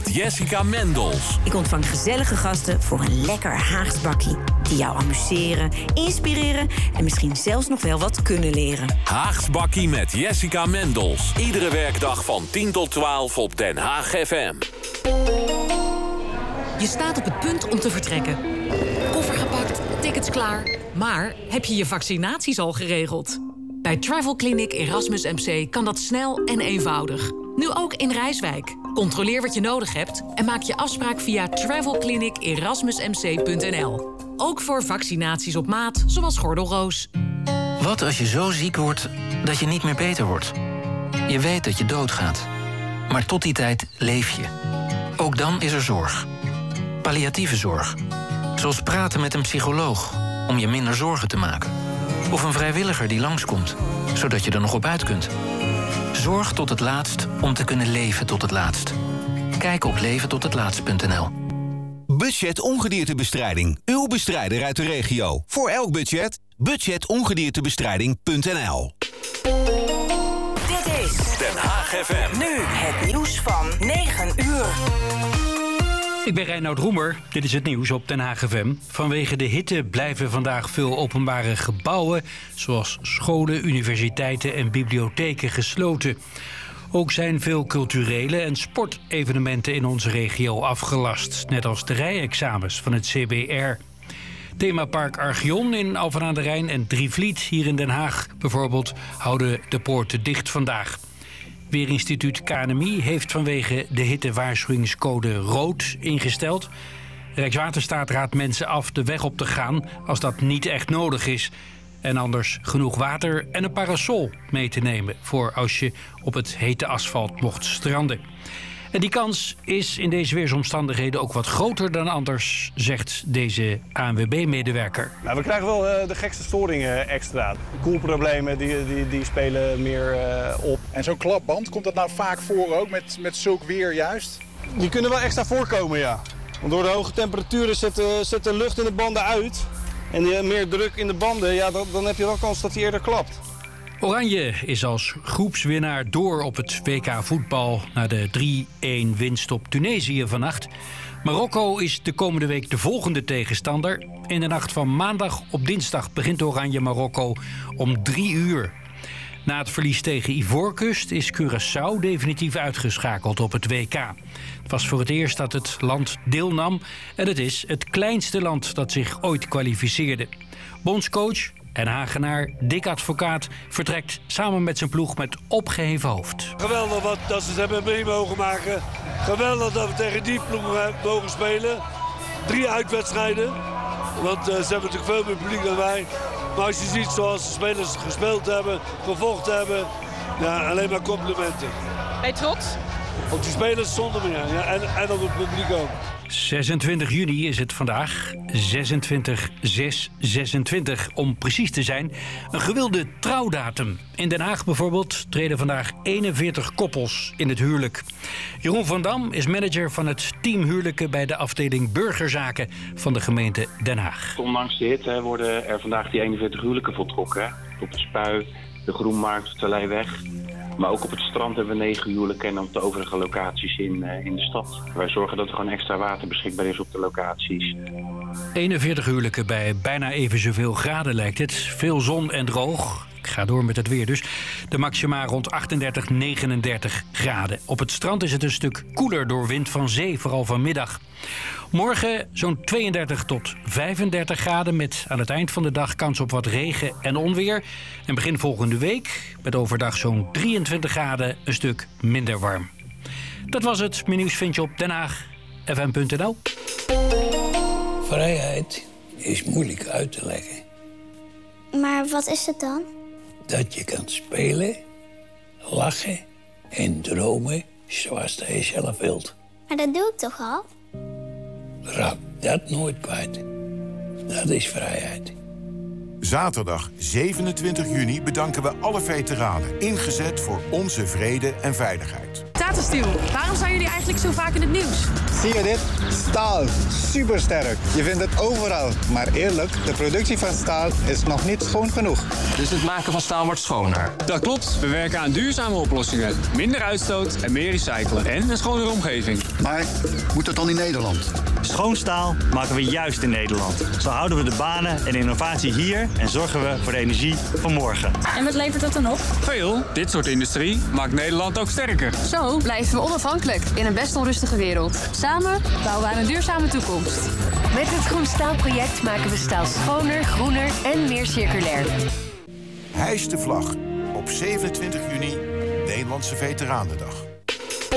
met Jessica Mendels. Ik ontvang gezellige gasten voor een lekker Haags bakkie. Die jou amuseren, inspireren en misschien zelfs nog wel wat kunnen leren. Haags bakkie met Jessica Mendels. Iedere werkdag van 10 tot 12 op Den Haag FM. Je staat op het punt om te vertrekken. Koffer gepakt, tickets klaar. Maar heb je je vaccinaties al geregeld? Bij Travel Clinic Erasmus MC kan dat snel en eenvoudig. Nu ook in Rijswijk. Controleer wat je nodig hebt en maak je afspraak via travelclinicerasmusmc.nl. Ook voor vaccinaties op maat, zoals gordelroos. Wat als je zo ziek wordt dat je niet meer beter wordt? Je weet dat je doodgaat. Maar tot die tijd leef je. Ook dan is er zorg. Palliatieve zorg. Zoals praten met een psycholoog om je minder zorgen te maken. Of een vrijwilliger die langskomt, zodat je er nog op uit kunt. Zorg tot het laatst om te kunnen leven tot het laatst. Kijk op leventothetlaatst.nl. Budget Ongediertebestrijding. Uw bestrijder uit de regio. Voor elk budget. Budgetongediertebestrijding.nl. Dit is Den Haag FM. nu het nieuws van 9 uur. Ik ben Reinoud Roemer. Dit is het nieuws op Den Haag FM. Vanwege de hitte blijven vandaag veel openbare gebouwen, zoals scholen, universiteiten en bibliotheken, gesloten. Ook zijn veel culturele en sportevenementen in onze regio afgelast, net als de rijexamens van het CBR. Themapark Archeon in Alphen aan de Rijn en Drievliet hier in Den Haag bijvoorbeeld houden de poorten dicht vandaag. Weerinstituut KNMI heeft vanwege de hitte waarschuwingscode rood ingesteld. Rijkswaterstaat raadt mensen af de weg op te gaan als dat niet echt nodig is. En anders genoeg water en een parasol mee te nemen voor als je op het hete asfalt mocht stranden. En die kans is in deze weersomstandigheden ook wat groter dan anders, zegt deze ANWB-medewerker. Nou, we krijgen wel de gekste storingen extra. Koelproblemen die spelen meer op. En zo'n klapband, komt dat nou vaak voor ook met zulk weer juist? Die kunnen wel extra voorkomen, ja. Want door de hoge temperaturen zet de lucht in de banden uit. En meer druk in de banden, ja, dan heb je wel kans dat hij eerder klapt. Oranje is als groepswinnaar door op het WK voetbal na de 3-1 winst op Tunesië vannacht. Marokko is de komende week de volgende tegenstander. In de nacht van maandag op dinsdag begint Oranje Marokko om 3 uur. Na het verlies tegen Ivoorkust is Curaçao definitief uitgeschakeld op het WK. Het was voor het eerst dat het land deelnam en het is het kleinste land dat zich ooit kwalificeerde. Bondscoach en Hagenaar Dick Advocaat vertrekt samen met zijn ploeg met opgeheven hoofd. Geweldig dat ze het hebben mee mogen maken. Geweldig dat we tegen die ploeg mogen spelen. 3 uitwedstrijden. Want ze hebben natuurlijk veel meer publiek dan wij. Maar als je ziet zoals de spelers gespeeld hebben, gevochten hebben, ja, alleen maar complimenten. Ben je trots? Op die spelers zonder meer, ja, en op het publiek ook. 26 juni is het vandaag, 26/6/26 om precies te zijn. Een gewilde trouwdatum. In Den Haag bijvoorbeeld treden vandaag 41 koppels in het huwelijk. Jeroen van Dam is manager van het team huwelijken bij de afdeling burgerzaken van de gemeente Den Haag. Ondanks de hitte worden er vandaag die 41 huwelijken voltrokken. Op de Spui, de Groenmarkt, de Leijweg. Maar ook op het strand hebben we 9 huwelijken en op de overige locaties in de stad. Wij zorgen dat er gewoon extra water beschikbaar is op de locaties. 41 huwelijken bij bijna even zoveel graden lijkt het. Veel zon en droog. Ik ga door met het weer dus. De maxima rond 38, 39 graden. Op het strand is het een stuk koeler door wind van zee, vooral vanmiddag. Morgen zo'n 32 tot 35 graden met aan het eind van de dag kans op wat regen en onweer. En begin volgende week met overdag zo'n 23 graden, een stuk minder warm. Dat was het. Mijn nieuws vind je op Den Haag, fm.nl. Vrijheid is moeilijk uit te leggen. Maar wat is het dan? Dat je kan spelen, lachen en dromen zoals je zelf wilt. Maar dat doe ik toch al? Raak dat nooit kwijt. Dat is vrijheid. Zaterdag 27 juni bedanken we alle veteranen ingezet voor onze vrede en veiligheid. Tata Steel, waarom zijn jullie eigenlijk eigenlijk zo vaak in het nieuws? Zie je dit? Staal. Supersterk. Je vindt het overal. Maar eerlijk, de productie van staal is nog niet schoon genoeg. Dus het maken van staal wordt schoner? Dat klopt. We werken aan duurzame oplossingen. Minder uitstoot en meer recyclen. En een schonere omgeving. Maar moet dat dan in Nederland? Schoon staal maken we juist in Nederland. Zo houden we de banen en innovatie hier en zorgen we voor de energie van morgen. En wat levert dat dan op? Veel. Dit soort industrie maakt Nederland ook sterker. Zo blijven we onafhankelijk in een best onrustige wereld. Samen bouwen we aan een duurzame toekomst. Met het Groen Staalproject maken we staal schoner, groener en meer circulair. Hijs de vlag op 27 juni, Nederlandse Veteranendag.